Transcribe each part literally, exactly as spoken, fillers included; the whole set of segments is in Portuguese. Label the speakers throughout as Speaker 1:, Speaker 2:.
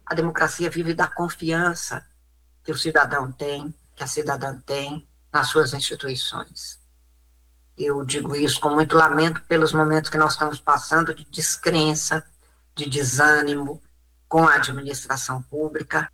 Speaker 1: A democracia vive da confiança que o cidadão tem, que a cidadã tem nas suas instituições. Eu digo isso com muito lamento pelos momentos que nós estamos passando de descrença, de desânimo com a administração pública.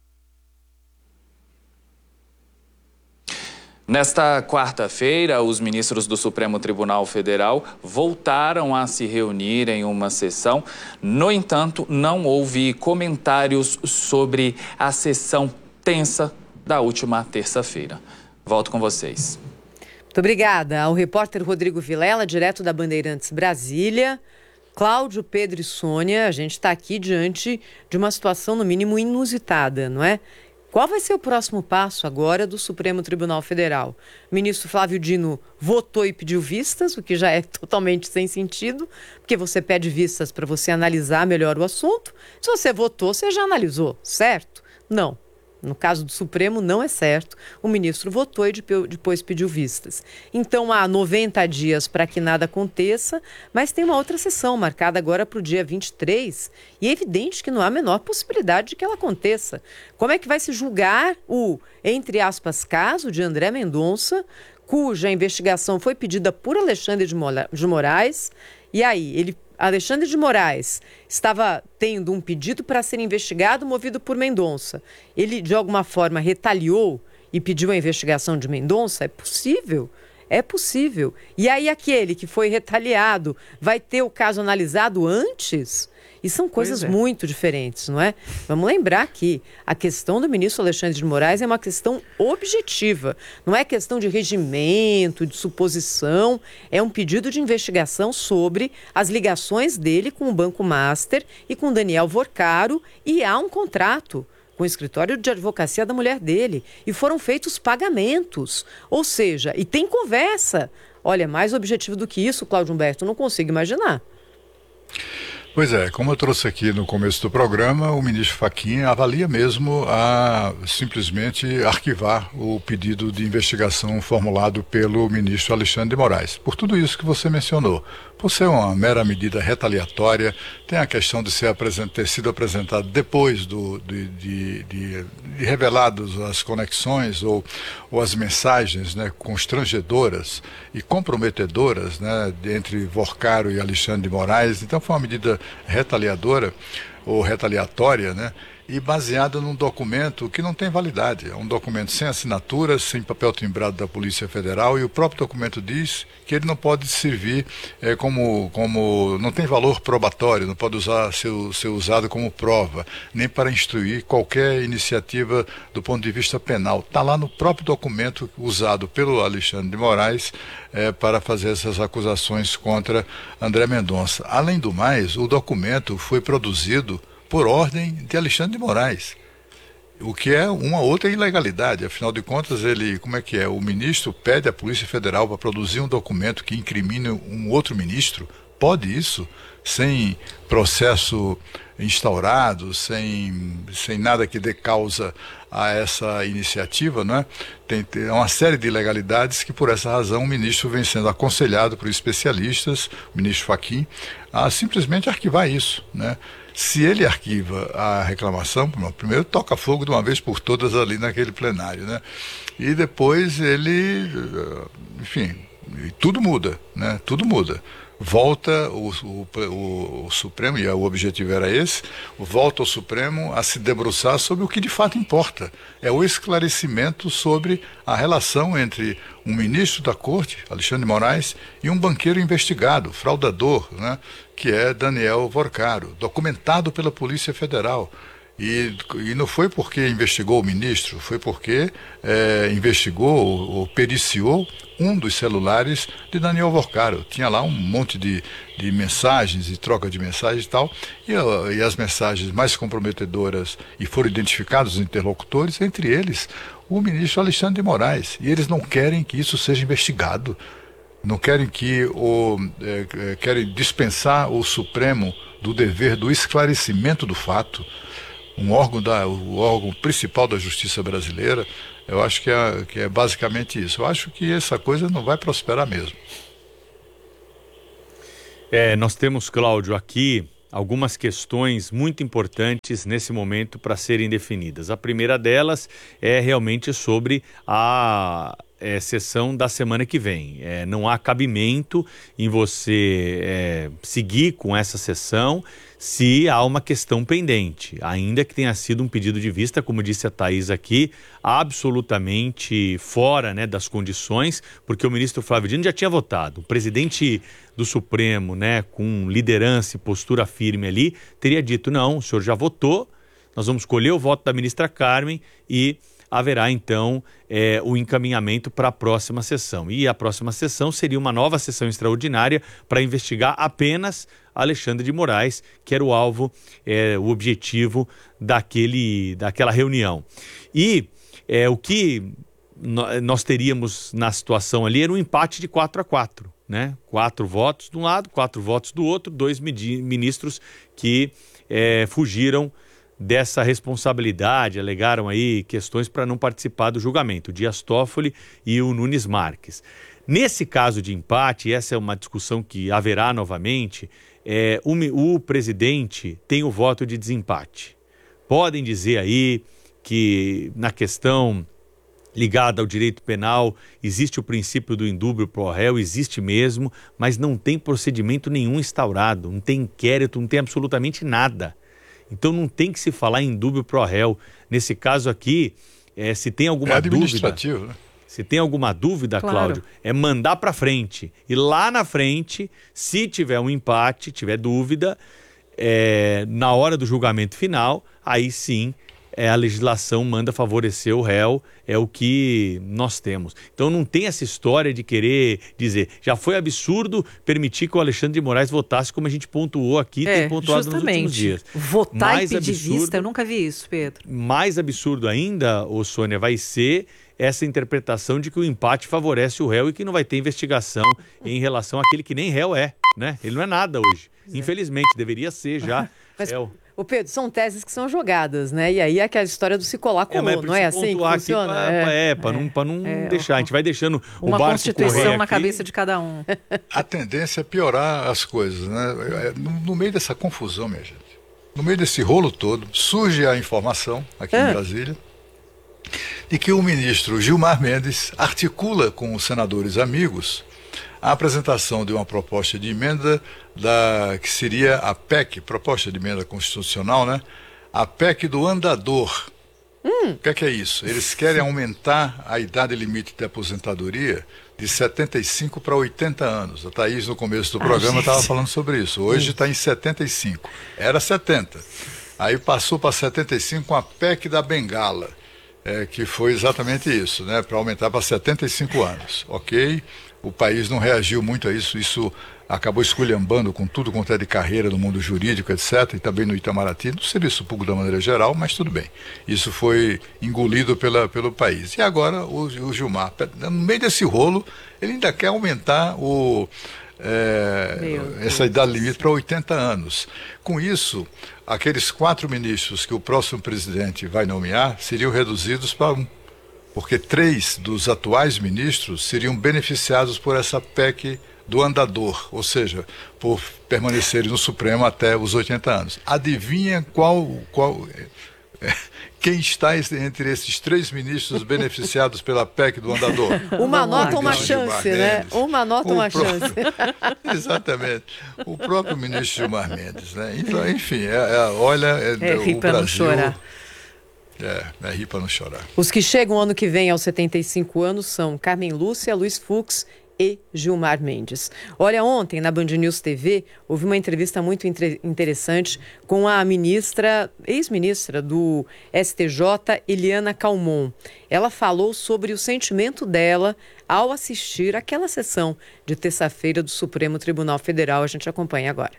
Speaker 2: Nesta quarta-feira, os ministros do Supremo Tribunal Federal voltaram a se reunir em uma sessão. No entanto, não houve comentários sobre a sessão tensa da última terça-feira. Volto com vocês.
Speaker 3: Muito obrigada ao repórter Rodrigo Vilela, direto da Bandeirantes Brasília. Cláudio, Pedro e Sônia, a gente está aqui diante de uma situação no mínimo inusitada, não é? Qual vai ser o próximo passo agora do Supremo Tribunal Federal? O ministro Flávio Dino votou e pediu vistas, o que já é totalmente sem sentido, porque você pede vistas para você analisar melhor o assunto. Se você votou, você já analisou, certo? Não. No caso do Supremo, não é certo. O ministro votou e depois pediu vistas. Então, há noventa dias para que nada aconteça, mas tem uma outra sessão marcada agora para o dia vinte e três, e é evidente que não há a menor possibilidade de que ela aconteça. Como é que vai se julgar o, entre aspas, caso de André Mendonça, cuja investigação foi pedida por Alexandre de Moraes, e aí ele... Alexandre de Moraes estava tendo um pedido para ser investigado movido por Mendonça. Ele, de alguma forma, retaliou e pediu a investigação de Mendonça? É possível? É possível. E aí aquele que foi retaliado vai ter o caso analisado antes? E são coisas é. muito diferentes, não é? Vamos lembrar que a questão do ministro Alexandre de Moraes é uma questão objetiva. Não é questão de regimento, de suposição. É um pedido de investigação sobre as ligações dele com o Banco Master e com Daniel Vorcaro. E há um contrato com o escritório de advocacia da mulher dele. E foram feitos pagamentos. Ou seja, e tem conversa. Olha, mais objetivo do que isso, Cláudio Humberto, não consigo imaginar.
Speaker 4: Pois é, como eu trouxe aqui no começo do programa, o ministro Fachin avalia mesmo a simplesmente arquivar o pedido de investigação formulado pelo ministro Alexandre de Moraes. Por tudo isso que você mencionou, por ser uma mera medida retaliatória, tem a questão de ser apresent... ter sido apresentado depois do, de, de, de, de revelados as conexões ou, ou as mensagens, né, constrangedoras e comprometedoras, né, entre Vorcaro e Alexandre de Moraes. Então foi uma medida retaliadora ou retaliatória, né? E baseada num documento que não tem validade. É um documento sem assinatura, sem papel timbrado da Polícia Federal, e o próprio documento diz que ele não pode servir é, como, como... não tem valor probatório, não pode usar, ser, ser usado como prova, nem para instruir qualquer iniciativa do ponto de vista penal. Está lá no próprio documento usado pelo Alexandre de Moraes é, para fazer essas acusações contra André Mendonça. Além do mais, o documento foi produzido por ordem de Alexandre de Moraes, o que é uma outra ilegalidade. Afinal de contas, ele, como é que é? O ministro pede à Polícia Federal para produzir um documento que incrimine um outro ministro? Pode isso? Sem processo instaurado, sem, sem nada que dê causa a essa iniciativa, não é? Tem, tem uma série de ilegalidades que, por essa razão, o ministro vem sendo aconselhado por especialistas, o ministro Fachin, a simplesmente arquivar isso, né? Se ele arquiva a reclamação, primeiro toca fogo de uma vez por todas ali naquele plenário, né? E depois ele, enfim, tudo muda, né? Tudo muda. Volta o, o, o Supremo, e o objetivo era esse, volta o Supremo a se debruçar sobre o que de fato importa. É o esclarecimento sobre a relação entre um ministro da Corte, Alexandre de Moraes, e um banqueiro investigado, fraudador, né, que é Daniel Vorcaro, documentado pela Polícia Federal. E, e não foi porque investigou o ministro, foi porque é, investigou ou, ou periciou um dos celulares de Daniel Vorcaro. Tinha lá um monte de, de mensagens e troca de mensagens e tal, e, e as mensagens mais comprometedoras, e foram identificados os interlocutores, entre eles o ministro Alexandre de Moraes. E eles não querem que isso seja investigado, não querem que o, é, querem dispensar o Supremo do dever do esclarecimento do fato. Um órgão da, o órgão principal da justiça brasileira. Eu acho que é, que é basicamente isso. Eu acho que essa coisa não vai prosperar mesmo.
Speaker 5: É, nós temos, Cláudio, aqui algumas questões muito importantes nesse momento para serem definidas. A primeira delas é realmente sobre a é, sessão da semana que vem. É, não há cabimento em você é, seguir com essa sessão se há uma questão pendente, ainda que tenha sido um pedido de vista, como disse a Thaís aqui, absolutamente fora, né, das condições, porque o ministro Flávio Dino já tinha votado. O presidente do Supremo, né, com liderança e postura firme ali, teria dito, não, o senhor já votou, nós vamos colher o voto da ministra Carmen e haverá então é, o encaminhamento para a próxima sessão. E a próxima sessão seria uma nova sessão extraordinária para investigar apenas Alexandre de Moraes, que era o alvo, é, o objetivo daquele, daquela reunião. E é, o que no, nós teríamos na situação ali era um empate de quatro a quatro. Né? Quatro votos de um lado, quatro votos do outro, dois ministros que é, fugiram dessa responsabilidade, alegaram aí questões para não participar do julgamento, o Dias Toffoli e o Nunes Marques. Nesse caso de empate, e essa é uma discussão que haverá novamente, é, o, o presidente tem o voto de desempate. Podem dizer aí que na questão ligada ao direito penal existe o princípio do indúbio pro réu, existe mesmo, mas não tem procedimento nenhum instaurado, não tem inquérito, não tem absolutamente nada. Então não tem que se falar em indúbio pro réu. Nesse caso aqui, é, se tem alguma
Speaker 4: é administrativo,
Speaker 5: dúvida,
Speaker 4: né?
Speaker 5: Se tem alguma dúvida,
Speaker 3: Claro.
Speaker 5: Cláudio, é mandar para frente. E lá na frente, se tiver um empate, tiver dúvida, é, na hora do julgamento final, aí sim é, a legislação manda favorecer o réu, é o que nós temos. Então não tem essa história de querer dizer, já foi absurdo permitir que o Alexandre de Moraes votasse como a gente pontuou aqui,
Speaker 3: É,
Speaker 5: tem pontuado
Speaker 3: justamente.
Speaker 5: nos últimos dias.
Speaker 3: Votar
Speaker 5: Mais
Speaker 3: e pedir
Speaker 5: absurdo-
Speaker 3: vista, eu nunca vi isso, Pedro.
Speaker 5: Mais absurdo ainda, ô Sônia, vai ser essa interpretação de que o empate favorece o réu e que não vai ter investigação em relação àquele que nem réu é, né? Ele não é nada hoje. Infelizmente, deveria ser já.
Speaker 3: Mas,
Speaker 5: réu.
Speaker 3: ô Pedro, são teses que são jogadas, né? E aí é aquela história do se colar colou,
Speaker 5: mas
Speaker 3: não é
Speaker 5: preciso
Speaker 3: assim que
Speaker 5: pontuar aqui
Speaker 3: funciona?
Speaker 5: pra- pra- É, para não, pra não
Speaker 3: é,
Speaker 5: deixar. A gente vai deixando
Speaker 3: Uma
Speaker 5: o barco
Speaker 3: constituição
Speaker 5: correr
Speaker 3: na
Speaker 5: aqui.
Speaker 3: cabeça de cada um.
Speaker 4: A tendência é piorar as coisas, né? É, No, no meio dessa confusão, minha gente, no meio desse rolo todo, surge a informação aqui
Speaker 3: Ah.
Speaker 4: em Brasília de que o ministro Gilmar Mendes articula com os senadores amigos a apresentação de uma proposta de emenda da que seria a P E C, proposta de emenda constitucional, né? A P E C do andador. O que é que é isso? Eles querem aumentar a idade limite de aposentadoria de setenta e cinco para oitenta anos. A Thaís, no começo do programa, estava falando sobre isso. Hoje está em setenta e cinco. Era setenta. Aí passou para setenta e cinco com a P E C da Bengala, é, que foi exatamente isso, né? Para aumentar para setenta e cinco anos. Ok? O país não reagiu muito a isso. Isso acabou esculhambando com tudo quanto é de carreira no mundo jurídico, etcétera, e também no Itamaraty, no serviço público da maneira geral, mas tudo bem. Isso foi engolido pela, pelo país. E agora o, o Gilmar, no meio desse rolo, ele ainda quer aumentar o, é,
Speaker 3: Meu
Speaker 4: essa idade limite para oitenta anos. Com isso, aqueles quatro ministros que o próximo presidente vai nomear seriam reduzidos para um. Porque três dos atuais ministros seriam beneficiados por essa P E C do andador, ou seja, por permanecerem no Supremo até os oitenta anos. Adivinha qual, qual, é, quem está entre esses três ministros beneficiados pela P E C do andador?
Speaker 3: Uma
Speaker 4: Vamos
Speaker 3: nota,
Speaker 4: lá,
Speaker 3: uma
Speaker 4: então, Gilmar
Speaker 3: chance, né?
Speaker 4: Mendes.
Speaker 3: Uma nota,
Speaker 4: O
Speaker 3: uma
Speaker 4: próprio-
Speaker 3: chance.
Speaker 4: Exatamente. O próprio ministro Gilmar Mendes, né? Então, enfim, é, é, olha, é,
Speaker 3: É rir
Speaker 4: o
Speaker 3: pra não
Speaker 4: Brasil...
Speaker 3: chorar.
Speaker 4: É, é rir para não chorar.
Speaker 3: Os que chegam ano que vem aos setenta e cinco anos são Carmen Lúcia, Luiz Fux e Gilmar Mendes. Olha, ontem na Band News T V houve uma entrevista muito inter- interessante com a ministra, ex-ministra do S T J, Eliana Calmon. Ela falou sobre o sentimento dela ao assistir aquela sessão de terça-feira do Supremo Tribunal Federal. A gente acompanha agora.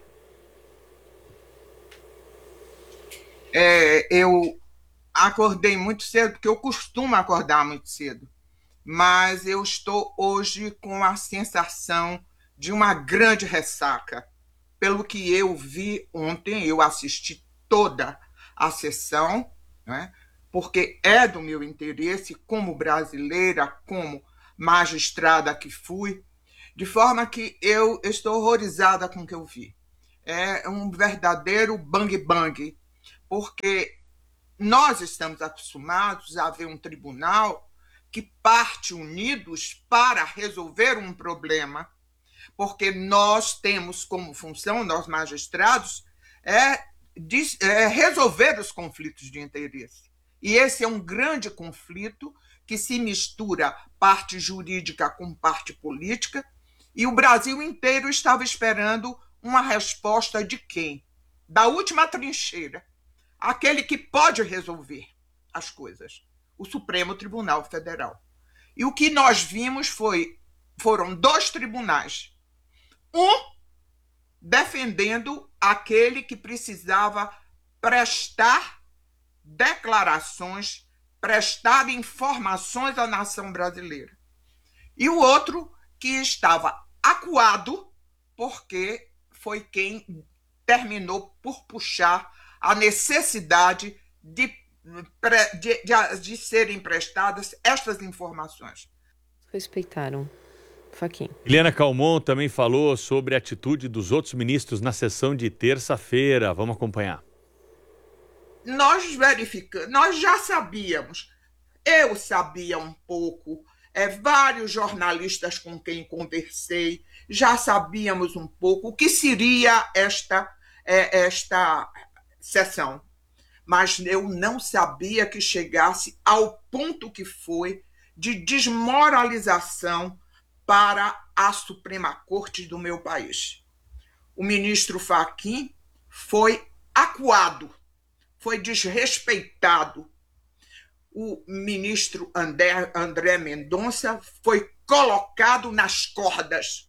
Speaker 6: É, eu acordei muito cedo, porque eu costumo acordar muito cedo, mas eu estou hoje com a sensação de uma grande ressaca. Pelo que eu vi ontem, eu assisti toda a sessão, né, porque é do meu interesse, como brasileira, como magistrada que fui, de forma que eu estou horrorizada com o que eu vi. é um verdadeiro bang-bang, porque nós estamos acostumados a ver um tribunal que parte unidos para resolver um problema, porque nós temos como função, nós magistrados, é, de, é resolver os conflitos de interesse. E esse é um grande conflito que se mistura parte jurídica com parte política, e o Brasil inteiro estava esperando uma resposta de quem? Da última trincheira, aquele que pode resolver as coisas, o Supremo Tribunal Federal. E o que nós vimos foi, foram dois tribunais, um defendendo aquele que precisava prestar declarações, prestar informações à nação brasileira, e o outro que estava acuado porque foi quem terminou por puxar a necessidade de, de, de, de serem prestadas estas informações.
Speaker 3: Respeitaram. Fachin.
Speaker 5: Eliana Calmon também falou sobre a atitude dos outros ministros na sessão de terça-feira. Vamos acompanhar.
Speaker 6: Nós verificamos, nós já sabíamos, eu sabia um pouco, é, vários jornalistas com quem conversei, já sabíamos um pouco o que seria esta, é, esta sessão, mas eu não sabia que chegasse ao ponto que foi de desmoralização para a Suprema Corte do meu país. O ministro Fachin foi acuado, foi desrespeitado. O ministro André, André Mendonça foi colocado nas cordas.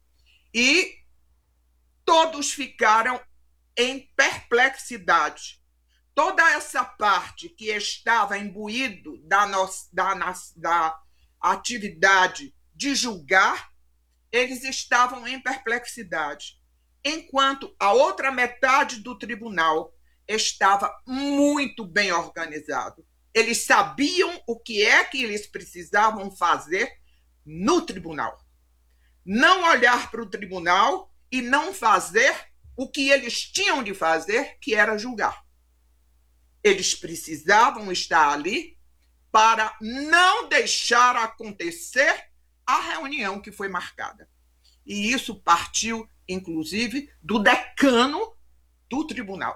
Speaker 6: E todos ficaram em perplexidade. Toda essa parte que estava imbuído da, nossa, da, da atividade de julgar, eles estavam em perplexidade. Enquanto a outra metade do tribunal estava muito bem organizado. Eles sabiam o que é que eles precisavam fazer no tribunal. Não olhar para o tribunal e não fazer o que eles tinham de fazer, que era julgar. Eles precisavam estar ali para não deixar acontecer a reunião que foi marcada. E isso partiu, inclusive, do decano do tribunal.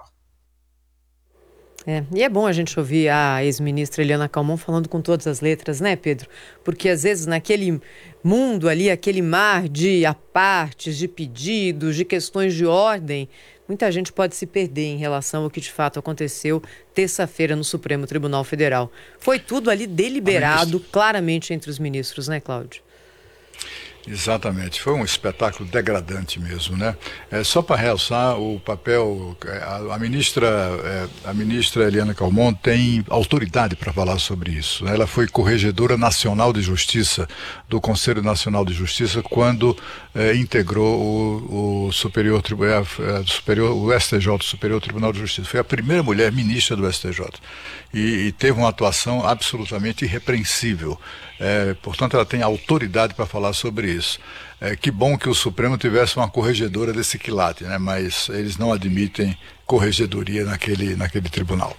Speaker 3: É, e é bom a gente ouvir a ex-ministra Eliana Calmon falando com todas as letras, né, Pedro? Porque às vezes naquele mundo ali, aquele mar de apartes, de pedidos, de questões de ordem, muita gente pode se perder em relação ao que de fato aconteceu terça-feira no Supremo Tribunal Federal. Foi tudo ali deliberado claramente entre os ministros, né, Cláudio?
Speaker 4: Exatamente, foi um espetáculo degradante mesmo, né? É, só para realçar o papel, a, a ministra é, a ministra Eliana Calmon tem autoridade para falar sobre isso. Ela foi corregedora nacional de justiça do Conselho Nacional de Justiça quando é, integrou o, o Superior Tribunal, é, Superior, o S T J, o Superior Tribunal de Justiça. Foi a primeira mulher ministra do S T J e, e teve uma atuação absolutamente irrepreensível. É, portanto, ela tem autoridade para falar sobre isso. É, que bom que o Supremo tivesse uma corregedora desse quilate, né? Mas eles não admitem corregedoria naquele, naquele tribunal.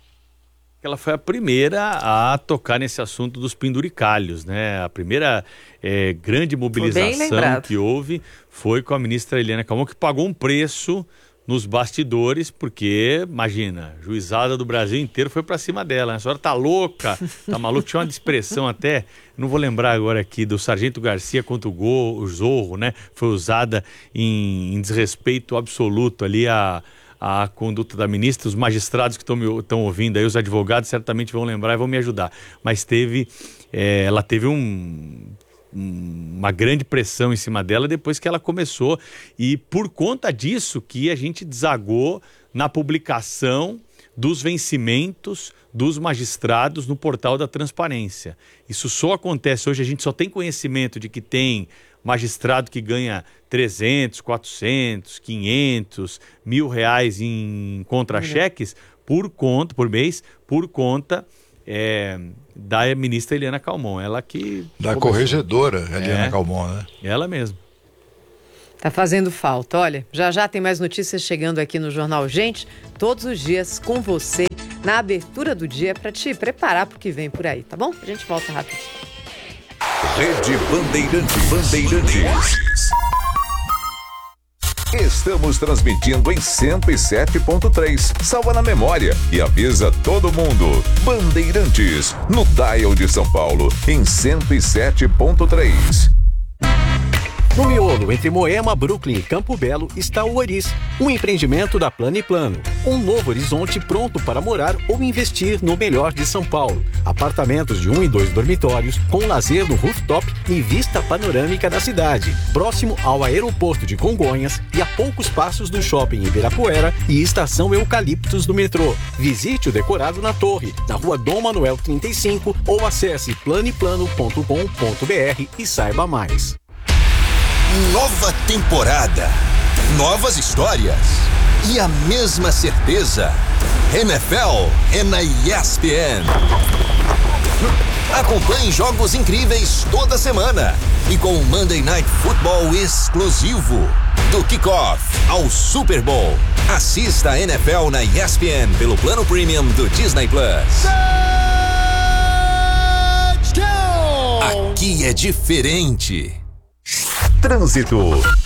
Speaker 5: Ela foi a primeira a tocar nesse assunto dos penduricalhos, né? A primeira é, grande mobilização que houve foi com a ministra Eliana Calmon, que pagou um preço nos bastidores, porque, imagina, a juizada do Brasil inteiro foi pra cima dela, né? A senhora tá louca, tá maluca, tinha uma expressão até, não vou lembrar agora aqui, do Sargento Garcia contra o, Go, o Zorro, né? Foi usada em, em desrespeito absoluto ali a, a conduta da ministra. Os magistrados que estão ouvindo aí, os advogados certamente vão lembrar e vão me ajudar, mas teve, é, ela teve um... uma grande pressão em cima dela depois que ela começou, e por conta disso que a gente desagou na publicação dos vencimentos dos magistrados no portal da transparência. Isso só acontece hoje, a gente só tem conhecimento de que tem magistrado que ganha trezentos, quatrocentos, quinhentos, mil reais em contra-cheques por conta, por mês, por conta É, da ministra Eliana Calmon, ela que...
Speaker 4: Da começou. Corregedora Eliana é, Calmon, né?
Speaker 5: Ela mesma.
Speaker 3: Tá fazendo falta. Olha, já já tem mais notícias chegando aqui no Jornal Gente, todos os dias com você na abertura do dia para te preparar para o que vem por aí, tá bom? A gente volta rápido.
Speaker 7: Rede Bandeirantes. Bandeirantes. Estamos transmitindo em cento e sete ponto três. Salva na memória e avisa todo mundo. Bandeirantes, no dial de São Paulo, em cento e sete ponto três.
Speaker 8: No miolo, entre Moema, Brooklyn e Campo Belo, está o Oris, um empreendimento da Plano e Plano. Um novo horizonte pronto para morar ou investir no melhor de São Paulo. Apartamentos de um e dois dormitórios, com lazer no rooftop e vista panorâmica da cidade. Próximo ao aeroporto de Congonhas e a poucos passos do shopping Ibirapuera e estação Eucaliptos do metrô. Visite o decorado na torre, na rua Dom Manuel trinta e cinco ou acesse plano e plano ponto com ponto b r e saiba mais.
Speaker 9: Nova temporada, novas histórias e a mesma certeza. N F L é na E S P N. Acompanhe jogos incríveis toda semana e com o Monday Night Football exclusivo. Do kickoff ao Super Bowl. Assista a N F L na E S P N pelo plano premium do Disney Plus. Aqui é diferente.
Speaker 7: Trânsito.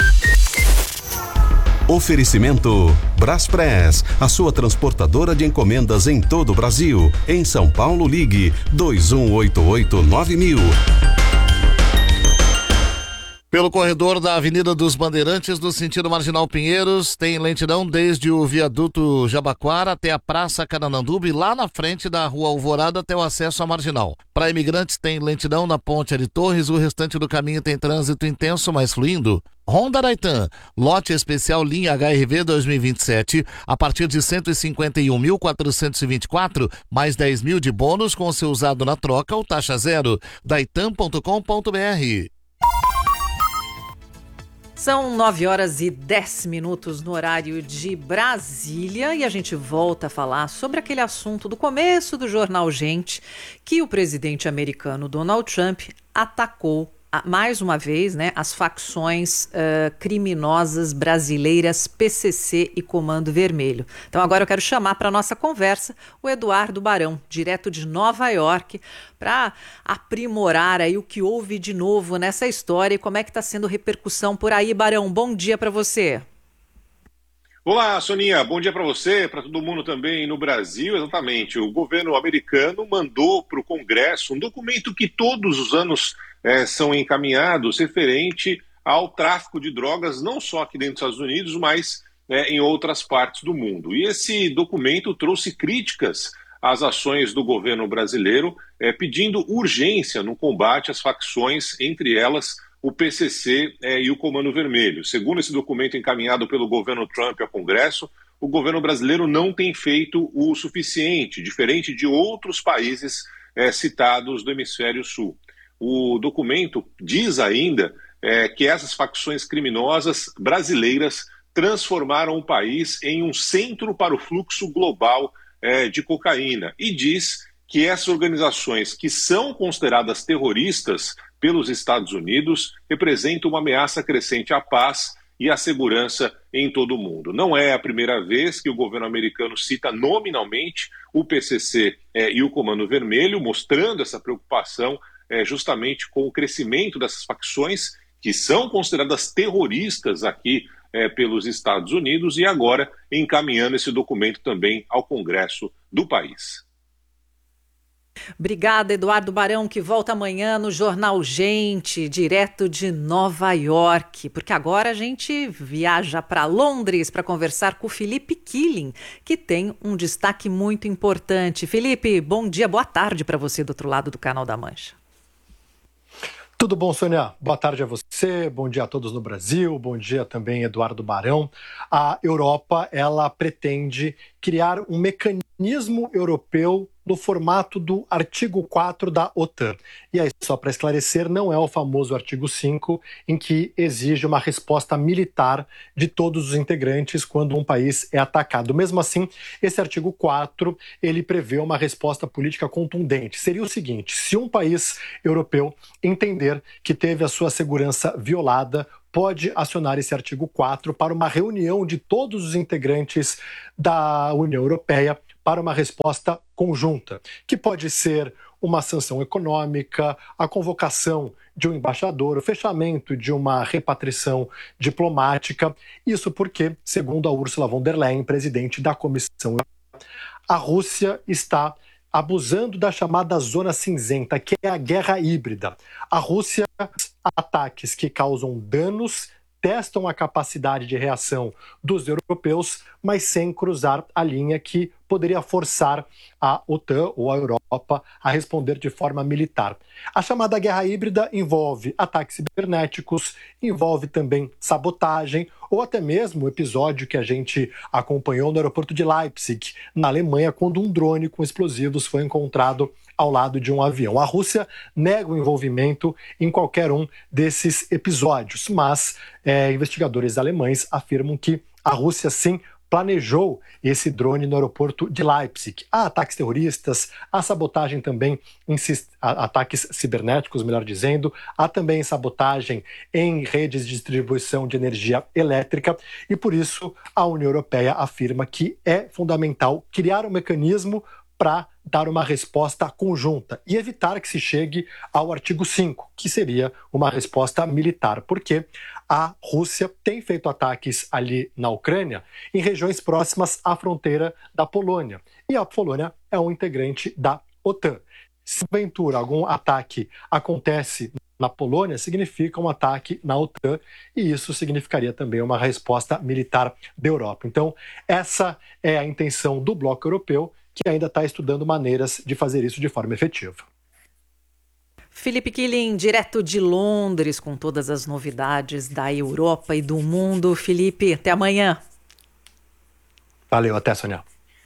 Speaker 10: Oferecimento Braspress, a sua transportadora de encomendas em todo o Brasil. Em São Paulo, ligue dois um oito oito nove mil.
Speaker 11: Pelo corredor da Avenida dos Bandeirantes, no sentido Marginal Pinheiros, tem lentidão desde o viaduto Jabaquara até a Praça Canananduba e lá na frente da Rua Alvorada até o acesso à Marginal. Para imigrantes tem lentidão na Ponte de Torres, o restante do caminho tem trânsito intenso, mas fluindo. Honda Raitan, lote especial linha H R V dois mil e vinte e sete, a partir de cento e cinquenta e um mil quatrocentos e vinte e quatro, mais dez mil de bônus com seu usado na troca ou taxa zero. Daitan ponto com ponto b r.
Speaker 3: São nove horas e dez minutos no horário de Brasília e a gente volta a falar sobre aquele assunto do começo do Jornal Gente, que o presidente americano Donald Trump atacou mais uma vez, né, as facções uh, criminosas brasileiras P C C e Comando Vermelho. Então agora eu quero chamar para a nossa conversa o Eduardo Barão, direto de Nova York, para aprimorar aí o que houve de novo nessa história e como é que está sendo repercussão por aí. Barão, bom dia para você.
Speaker 12: Olá, Soninha, bom dia para você, para todo mundo também no Brasil. Exatamente, o governo americano mandou para o Congresso um documento que todos os anos é, são encaminhados referente ao tráfico de drogas, não só aqui dentro dos Estados Unidos, mas é, em outras partes do mundo. E esse documento trouxe críticas às ações do governo brasileiro, é, pedindo urgência no combate às facções, entre elas o P C C é, e o Comando Vermelho. Segundo esse documento encaminhado pelo governo Trump ao Congresso, o governo brasileiro não tem feito o suficiente, diferente de outros países é, citados do Hemisfério Sul. O documento diz ainda é, que essas facções criminosas brasileiras transformaram o país em um centro para o fluxo global é, de cocaína e diz que essas organizações que são consideradas terroristas pelos Estados Unidos representam uma ameaça crescente à paz e à segurança em todo o mundo. Não é a primeira vez que o governo americano cita nominalmente o P C C é, e o Comando Vermelho, mostrando essa preocupação é, justamente com o crescimento dessas facções que são consideradas terroristas aqui é, pelos Estados Unidos e agora encaminhando esse documento também ao Congresso do país.
Speaker 3: Obrigada, Eduardo Barão, que volta amanhã no Jornal Gente, direto de Nova York, porque agora a gente viaja para Londres para conversar com o Felipe Killing, que tem um destaque muito importante. Felipe, bom dia, boa tarde para você do outro lado do Canal da Mancha.
Speaker 13: Tudo bom, Sônia? Boa tarde a você, bom dia a todos no Brasil, bom dia também, Eduardo Barão. A Europa, ela pretende criar um mecanismo europeu no formato do artigo quatro da OTAN. E aí, só para esclarecer, não é o famoso artigo cinco, em que exige uma resposta militar de todos os integrantes quando um país é atacado. Mesmo assim, esse artigo quatro, ele prevê uma resposta política contundente. Seria o seguinte: se um país europeu entender que teve a sua segurança violada pode acionar esse artigo quatro para uma reunião de todos os integrantes da União Europeia para uma resposta conjunta, que pode ser uma sanção econômica, a convocação de um embaixador, o fechamento de uma repatriação diplomática. Isso porque, segundo a Ursula von der Leyen, presidente da Comissão, a Rússia está abusando da chamada zona cinzenta, que é a guerra híbrida. A Rússia, ataques que causam danos, testam a capacidade de reação dos europeus, mas sem cruzar a linha que poderia forçar a OTAN ou a Europa a responder de forma militar. A chamada guerra híbrida envolve ataques cibernéticos, envolve também sabotagem, ou até mesmo o episódio que a gente acompanhou no aeroporto de Leipzig, na Alemanha, quando um drone com explosivos foi encontrado ao lado de um avião. A Rússia nega o envolvimento em qualquer um desses episódios, mas é, investigadores alemães afirmam que a Rússia sim planejou esse drone no aeroporto de Leipzig. Há ataques terroristas, há sabotagem também em ataques cibernéticos, melhor dizendo, há também sabotagem em redes de distribuição de energia elétrica e por isso a União Europeia afirma que é fundamental criar um mecanismo para dar uma resposta conjunta e evitar que se chegue ao artigo cinco, que seria uma resposta militar, porque a Rússia tem feito ataques ali na Ucrânia, em regiões próximas à fronteira da Polônia. E a Polônia é um integrante da OTAN. Se porventura algum ataque acontece na Polônia, significa um ataque na OTAN, e isso significaria também uma resposta militar da Europa. Então, essa é a intenção do bloco europeu, que ainda está estudando maneiras de fazer isso de forma efetiva.
Speaker 3: Felipe Quilin, direto de Londres, com todas as novidades da Europa e do mundo. Felipe, até amanhã.
Speaker 13: Valeu, até, Sônia.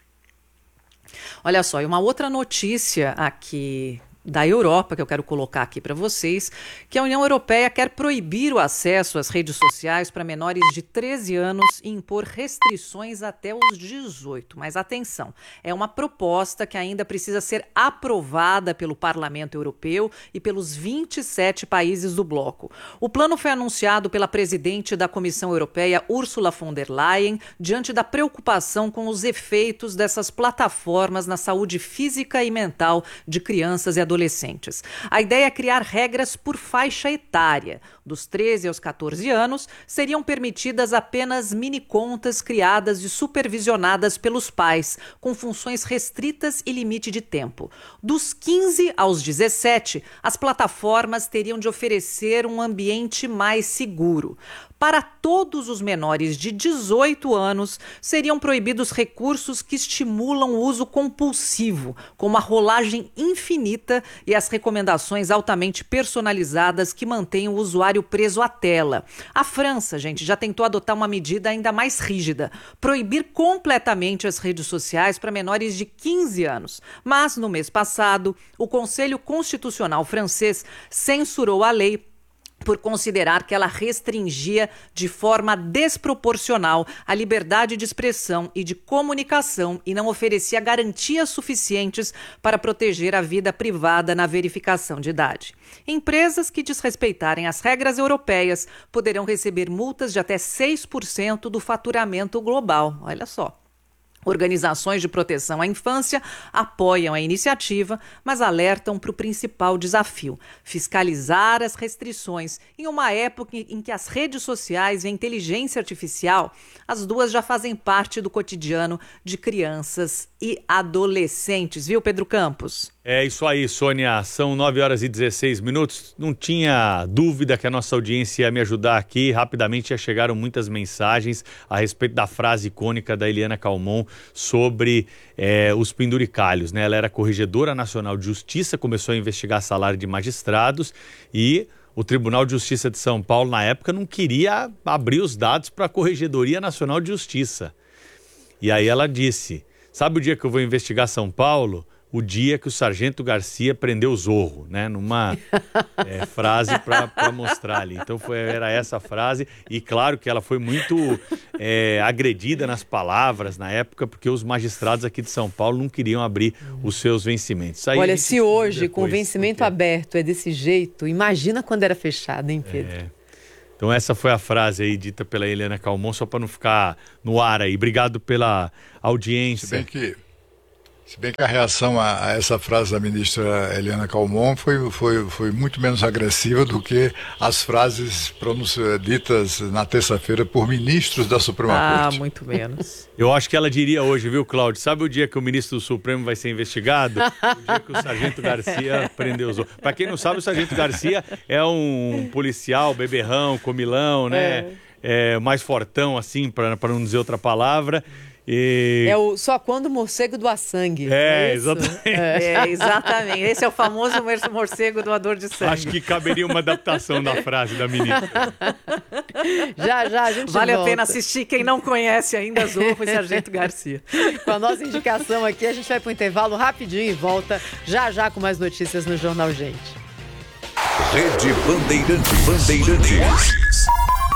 Speaker 3: Olha só, e uma outra notícia aqui da Europa, que eu quero colocar aqui para vocês, que a União Europeia quer proibir o acesso às redes sociais para menores de treze anos e impor restrições até os dezoito. Mas atenção, é uma proposta que ainda precisa ser aprovada pelo Parlamento Europeu e pelos vinte e sete países do bloco. O plano foi anunciado pela presidente da Comissão Europeia, Ursula von der Leyen, diante da preocupação com os efeitos dessas plataformas na saúde física e mental de crianças e adolescentes. adolescentes. A ideia é criar regras por faixa etária. Dos treze aos catorze anos, seriam permitidas apenas mini-contas criadas e supervisionadas pelos pais, com funções restritas e limite de tempo. Dos quinze aos dezessete, as plataformas teriam de oferecer um ambiente mais seguro. Para todos os menores de dezoito anos, seriam proibidos recursos que estimulam o uso compulsivo, como a rolagem infinita e as recomendações altamente personalizadas que mantêm o usuário preso à tela. A França, gente, já tentou adotar uma medida ainda mais rígida, proibir completamente as redes sociais para menores de quinze anos. Mas, no mês passado, o Conselho Constitucional francês censurou a lei por considerar que ela restringia de forma desproporcional a liberdade de expressão e de comunicação e não oferecia garantias suficientes para proteger a vida privada na verificação de idade. Empresas que desrespeitarem as regras europeias poderão receber multas de até seis por cento do faturamento global. Olha só. Organizações de proteção à infância apoiam a iniciativa, mas alertam para o principal desafio: fiscalizar as restrições em uma época em que as redes sociais e a inteligência artificial, as duas já fazem parte do cotidiano de crianças e adolescentes. Viu, Pedro Campos?
Speaker 5: É isso aí, Sônia. São nove horas e dezesseis minutos. Não tinha dúvida que a nossa audiência ia me ajudar aqui. Rapidamente já chegaram muitas mensagens a respeito da frase icônica da Eliana Calmon sobre é, os penduricalhos, né? Ela era corregedora nacional de justiça, começou a investigar salário de magistrados e o Tribunal de Justiça de São Paulo, na época, não queria abrir os dados para a Corregedoria Nacional de Justiça. E aí ela disse: sabe o dia que eu vou investigar São Paulo? O dia que o Sargento Garcia prendeu o Zorro, né? Numa é, frase para mostrar ali. Então foi, era essa frase, e claro que ela foi muito é, agredida nas palavras na época, porque os magistrados aqui de São Paulo não queriam abrir os seus vencimentos. Aí
Speaker 3: Olha, se hoje
Speaker 5: depois,
Speaker 3: com vencimento porque... aberto é desse jeito, imagina quando era fechado, hein, Pedro?
Speaker 5: É. Então essa foi a frase aí dita pela Helena Calmon, só para não ficar no ar aí. Obrigado pela audiência.
Speaker 4: Se bem que, se bem que a reação a, a essa frase da ministra Helena Calmon foi, foi, foi muito menos agressiva do que as frases ditas na terça-feira por ministros da Suprema
Speaker 3: ah,
Speaker 4: Corte.
Speaker 3: Ah, muito menos.
Speaker 5: Eu acho que ela diria hoje, viu, Cláudio? Sabe o dia que o ministro do Supremo vai ser investigado? O dia que o Sargento Garcia prendeu os outros. Para quem não sabe, o Sargento Garcia é um policial beberrão, comilão, né? É. É, mais fortão, assim, para não dizer outra palavra. E...
Speaker 3: É o só quando o morcego doa sangue.
Speaker 5: É,
Speaker 3: é
Speaker 5: exatamente.
Speaker 3: É. é, exatamente. Esse é o famoso morcego doador de sangue.
Speaker 5: Acho que caberia uma adaptação da frase da ministra.
Speaker 3: Já, já, a gente
Speaker 14: Vale
Speaker 3: volta.
Speaker 14: a pena assistir quem não conhece ainda Zorro e Sargento Garcia.
Speaker 3: Com a nossa indicação aqui, a gente vai para o intervalo rapidinho e volta já já com mais notícias no Jornal Gente.
Speaker 7: Rede Bandeirantes. Bandeirantes.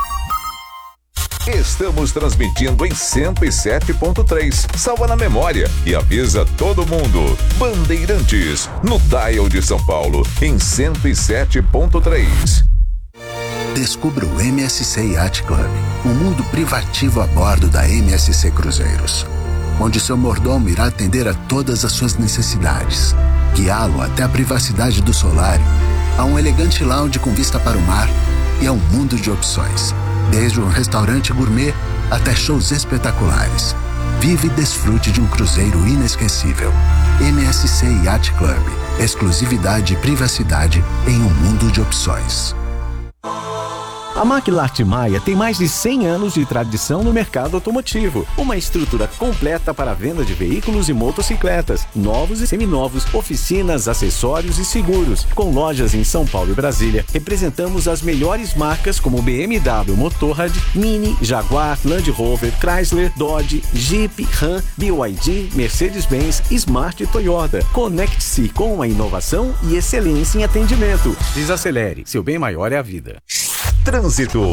Speaker 7: Estamos transmitindo em cento e sete ponto três. Salva na memória e avisa todo mundo. Bandeirantes, no Dial de São Paulo, em cento e sete ponto três.
Speaker 15: Descubra o M S C Yacht Club, um mundo privativo a bordo da M S C Cruzeiros, onde seu mordomo irá atender a todas as suas necessidades, guiá-lo até a privacidade do solário, a um elegante lounge com vista para o mar e a um mundo de opções. Desde um restaurante gourmet até shows espetaculares. Vive e desfrute de um cruzeiro inesquecível. M S C Yacht Club. Exclusividade e privacidade em um mundo de opções.
Speaker 8: A Maquilarte Maia tem mais de cem anos de tradição no mercado automotivo. Uma estrutura completa para a venda de veículos e motocicletas, novos e seminovos, oficinas, acessórios e seguros. Com lojas em São Paulo e Brasília, representamos as melhores marcas como B M W Motorrad, Mini, Jaguar, Land Rover, Chrysler, Dodge, Jeep, Ram, B Y D, Mercedes-Benz, Smart e Toyota. Conecte-se com a inovação e excelência em atendimento. Desacelere, seu bem maior é a vida.
Speaker 7: Trânsito.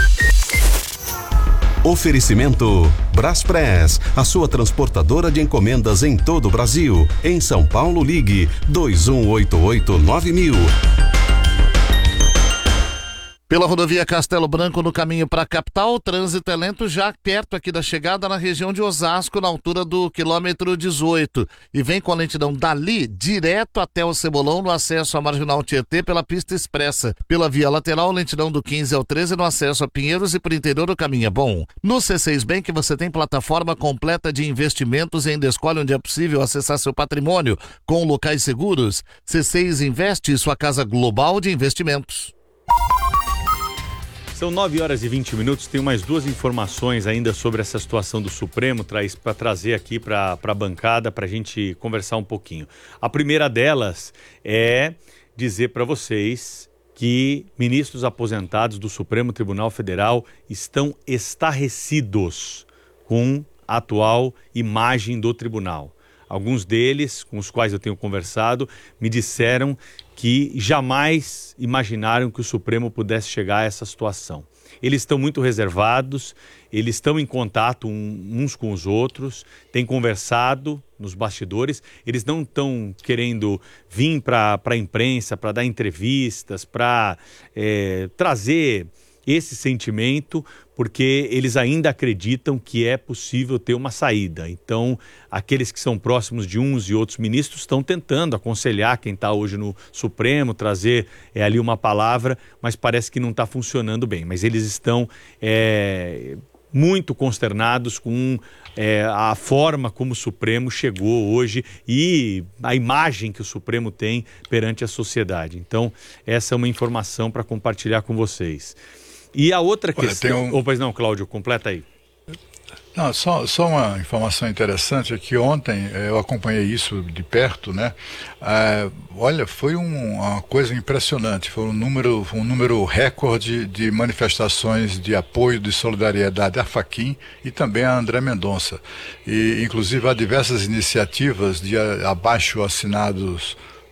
Speaker 10: Oferecimento Braspress, a sua transportadora de encomendas em todo o Brasil. Em São Paulo, ligue dois um oito oito nove mil.
Speaker 11: Pela rodovia Castelo Branco, no caminho para a capital, o trânsito é lento já perto aqui da chegada na região de Osasco, na altura do quilômetro dezoito. E vem com a lentidão dali, direto até o Cebolão, no acesso à Marginal Tietê, pela pista expressa. Pela via lateral, lentidão do quinze ao treze, no acesso a Pinheiros, e para o interior o caminho é bom. No C seis Bank você tem plataforma completa de investimentos e ainda escolhe onde é possível acessar seu patrimônio com locais seguros. C seis Investe, sua casa global de investimentos.
Speaker 5: São nove horas e vinte minutos, tem mais duas informações ainda sobre essa situação do Supremo para trazer aqui para a bancada para a gente conversar um pouquinho. A primeira delas é dizer para vocês que ministros aposentados do Supremo Tribunal Federal estão estarrecidos com a atual imagem do tribunal. Alguns deles, com os quais eu tenho conversado, me disseram que jamais imaginaram que o Supremo pudesse chegar a essa situação. Eles estão muito reservados, eles estão em contato uns com os outros, têm conversado nos bastidores, eles não estão querendo vir para a imprensa, para dar entrevistas, para é, trazer esse sentimento, porque eles ainda acreditam que é possível ter uma saída. Então, aqueles que são próximos de uns e outros ministros estão tentando aconselhar quem está hoje no Supremo, trazer é, ali uma palavra, mas parece que não está funcionando bem. Mas eles estão é, muito consternados com é, a forma como o Supremo chegou hoje e a imagem que o Supremo tem perante a sociedade. Então, essa é uma informação para compartilhar com vocês. E a outra
Speaker 4: Olha,
Speaker 5: questão...
Speaker 4: Um...
Speaker 5: Ou, pois não, Cláudio, completa aí.
Speaker 4: Não, só, só uma informação interessante é que ontem eu acompanhei isso de perto, né? É, olha, foi um, uma coisa impressionante, foi um número, um número recorde de manifestações de apoio, de solidariedade à Fachin e também a André Mendonça. E, inclusive, há diversas iniciativas de abaixo assinados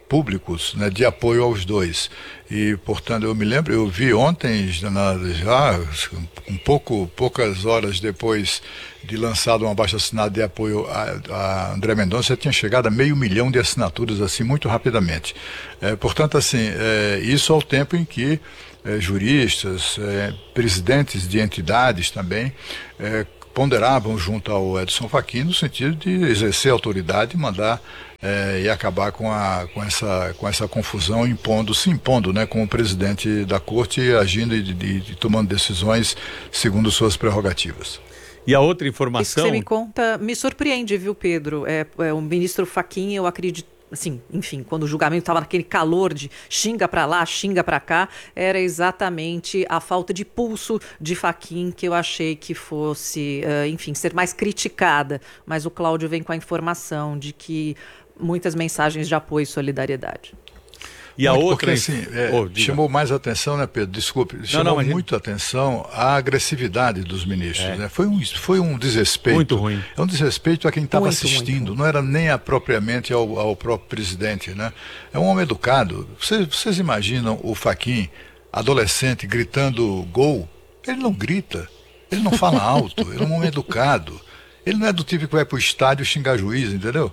Speaker 4: públicos, né, de apoio aos dois. E, portanto, eu me lembro, eu vi ontem, na, já um pouco, poucas horas depois de lançado um abaixo-assinado de apoio a, a André Mendonça, tinha chegado a meio milhão de assinaturas, assim, muito rapidamente. É, portanto, assim, é, isso ao tempo em que é, juristas, é, presidentes de entidades também, é, ponderavam junto ao Edson Fachin no sentido de exercer autoridade e mandar é, e acabar com, a, com, essa, com essa confusão, impondo, se impondo, né, como presidente da corte, agindo e, e, e tomando decisões segundo suas prerrogativas.
Speaker 5: E a outra informação...
Speaker 14: Isso que você me conta me surpreende, viu, Pedro? É, é, o ministro Fachin, eu acredito, assim, enfim, quando o julgamento estava naquele calor de xinga para lá, xinga para cá, era exatamente a falta de pulso de Fachin que eu achei que fosse, uh, enfim, ser mais criticada. Mas o Cláudio vem com a informação de que muitas mensagens de apoio e solidariedade.
Speaker 5: E a
Speaker 4: muito,
Speaker 5: outra...
Speaker 4: Porque, assim, é, oh, chamou mais atenção, né, Pedro? Desculpe. Chamou não, não, mas... muito atenção a agressividade dos ministros. É. Né? Foi, um, foi um desrespeito.
Speaker 5: Muito ruim.
Speaker 4: É um desrespeito a quem estava assistindo. Muito. Não era nem a, propriamente ao, ao próprio presidente. Né? É um homem educado. Vocês, vocês imaginam o Fachin, adolescente, gritando gol? Ele não grita. Ele não fala alto. Ele é um homem educado. Ele não é do tipo que vai para o estádio xingar juiz, entendeu?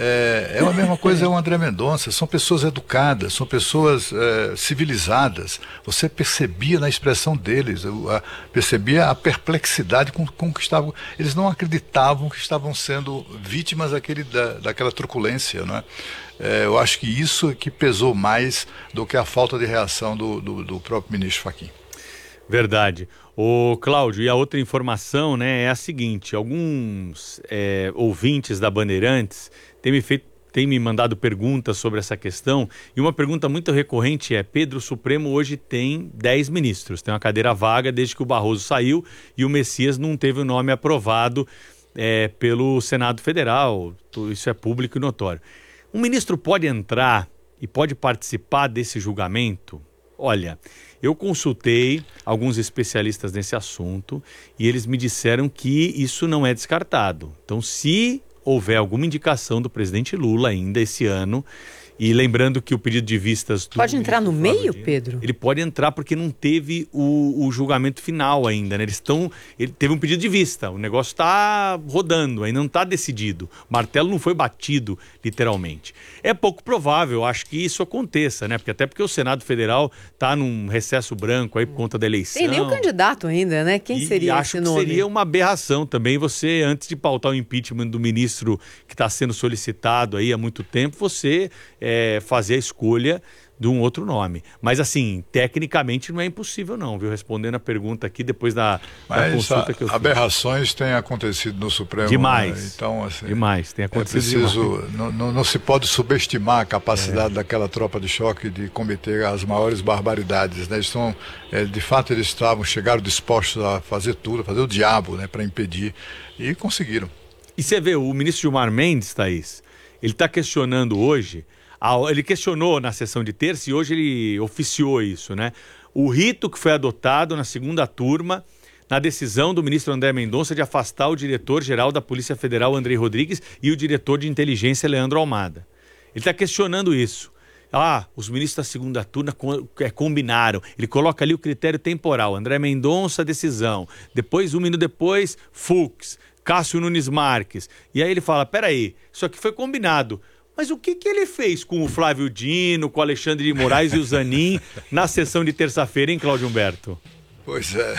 Speaker 4: É, é a mesma coisa, é o André Mendonça. São pessoas educadas, são pessoas é, civilizadas. Você percebia na expressão deles, a, percebia a perplexidade com, com que estavam. Eles não acreditavam que estavam sendo vítimas daquele, da, daquela truculência, não é? É, eu acho que isso que pesou mais do que a falta de reação do, do, do próprio ministro Fachin.
Speaker 5: Verdade. Ô, Cláudio, e a outra informação, né, é a seguinte: alguns é, ouvintes da Bandeirantes têm me, feito, têm me mandado perguntas sobre essa questão, e uma pergunta muito recorrente é: Pedro, o Supremo hoje tem dez ministros, tem uma cadeira vaga desde que o Barroso saiu e o Messias não teve o nome aprovado é, pelo Senado Federal, isso é público e notório. Um ministro pode entrar e pode participar desse julgamento? Olha, eu consultei alguns especialistas nesse assunto e eles me disseram que isso não é descartado. Então, se houver alguma indicação do presidente Lula ainda esse ano, e lembrando que o pedido de vistas...
Speaker 3: Pode entrar no meio, Pedro?
Speaker 5: Ele pode entrar porque não teve o, o julgamento final ainda, né? Eles estão... Ele teve um pedido de vista, o negócio está rodando, ainda não está decidido. O martelo não foi batido, literalmente. É pouco provável, acho que isso aconteça, né? Porque até porque o Senado Federal está num recesso branco aí por conta da eleição.
Speaker 3: Tem nem um candidato ainda, né? Quem
Speaker 5: e
Speaker 3: seria
Speaker 5: acho
Speaker 3: esse
Speaker 5: que
Speaker 3: nome?
Speaker 5: Seria uma aberração também você, antes de pautar o impeachment do ministro que está sendo solicitado aí há muito tempo, você... É, É, fazer a escolha de um outro nome. Mas assim, tecnicamente não é impossível não, viu? Respondendo a pergunta aqui depois da, da consulta
Speaker 4: a,
Speaker 5: que eu fiz.
Speaker 4: Aberrações têm acontecido no Supremo.
Speaker 5: Demais.
Speaker 4: Né? Então, assim,
Speaker 5: demais. Tem acontecido
Speaker 4: é preciso,
Speaker 5: demais.
Speaker 4: Não, não, não se pode subestimar a capacidade é. daquela tropa de choque de cometer as maiores barbaridades. Né? Eles estão, é, de fato, eles estavam, chegaram dispostos a fazer tudo, a fazer o diabo, né, para impedir. E conseguiram.
Speaker 5: E você vê, o ministro Gilmar Mendes, Thaís, ele está questionando hoje... Ele questionou na sessão de terça e hoje ele oficiou isso, né? O rito que foi adotado na segunda turma na decisão do ministro André Mendonça de afastar o diretor-geral da Polícia Federal, Andrei Rodrigues, e o diretor de inteligência, Leandro Almada. Ele está questionando isso. Ah, os ministros da segunda turma combinaram. Ele coloca ali o critério temporal. André Mendonça, decisão. Depois, um minuto depois, Fux, Cássio Nunes Marques. E aí ele fala, peraí, isso aqui foi combinado. Mas o que, que ele fez com o Flávio Dino, com o Alexandre de Moraes e o Zanin na sessão de terça-feira, hein, Cláudio Humberto?
Speaker 4: Pois é.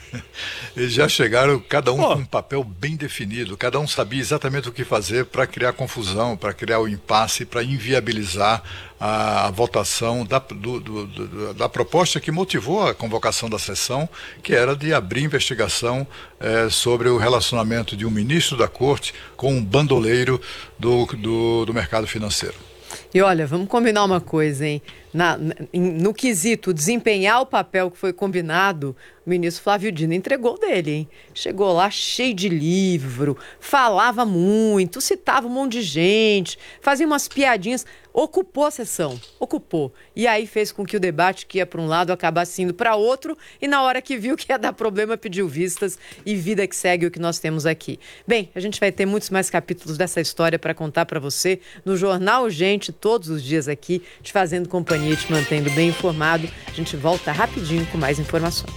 Speaker 4: Eles já chegaram, cada um oh. com um papel bem definido. Cada um sabia exatamente o que fazer para criar confusão, para criar o impasse, para inviabilizar a, a votação da, do, do, do, da proposta que motivou a convocação da sessão, que era de abrir investigação é, sobre o relacionamento de um ministro da Corte com um bandoleiro do, do, do mercado financeiro.
Speaker 3: E olha, vamos combinar uma coisa, hein? Na, no quesito desempenhar o papel que foi combinado, o ministro Flávio Dino entregou dele, hein? Chegou lá cheio de livro, falava muito, citava um monte de gente, fazia umas piadinhas, ocupou a sessão, ocupou. E aí fez com que o debate que ia para um lado acabasse indo para outro e na hora que viu que ia dar problema pediu vistas e vida que segue o que nós temos aqui. Bem, a gente vai ter muitos mais capítulos dessa história para contar para você no Jornal Gente, todos os dias aqui, te fazendo companhia, te mantendo bem informado. A gente volta rapidinho com mais informações.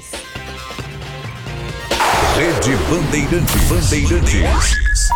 Speaker 7: Rede Bandeirantes. Bandeirantes.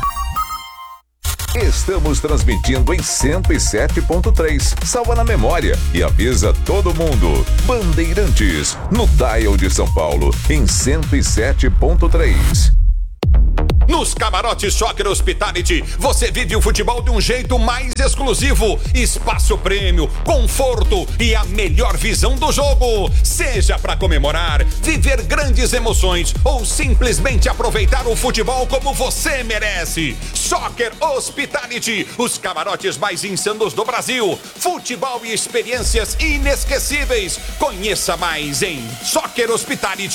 Speaker 7: Estamos transmitindo em cento e sete ponto três. Salva na memória e avisa todo mundo. Bandeirantes, no Dial de São Paulo, em cento e sete ponto três.
Speaker 16: Nos camarotes Soccer Hospitality, você vive o futebol de um jeito mais exclusivo. Espaço prêmio, conforto e a melhor visão do jogo. Seja para comemorar, viver grandes emoções ou simplesmente aproveitar o futebol como você merece. Soccer Hospitality, os camarotes mais insanos do Brasil. Futebol e experiências inesquecíveis. Conheça mais em Soccer Hospitality